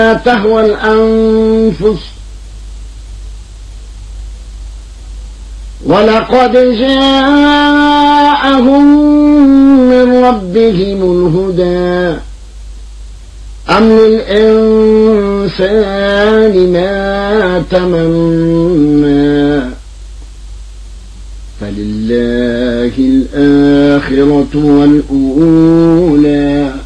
تهوى الأنفس ولقد جاءهم من ربهم الهدى أم للإنسان ما تمنى فلله الآخرة والأولى